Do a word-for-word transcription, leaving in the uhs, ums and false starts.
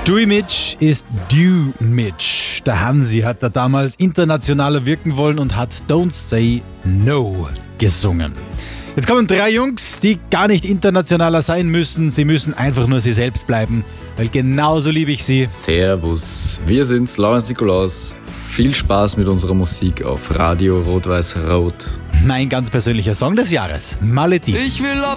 Dewey Mitch ist Dew Mitch. Der Hansi hat da damals internationaler wirken wollen und hat Don't Say No gesungen. Jetzt kommen drei Jungs, die gar nicht internationaler sein müssen. Sie müssen einfach nur sie selbst bleiben, weil genauso liebe ich sie. Servus, wir sind's, Lawrence Nikolaus. Viel Spaß mit unserer Musik auf Radio Rot-Weiß-Rot. Mein ganz persönlicher Song des Jahres, Malediven. Ich will auf